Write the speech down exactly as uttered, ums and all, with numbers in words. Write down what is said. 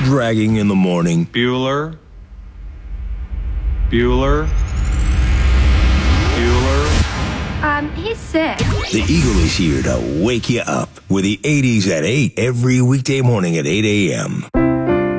dragging in the morning. Bueller. Bueller. Bueller. Um, he's sick. The Eagle is here to wake you up with the eighties at eight every weekday morning at eight a.m.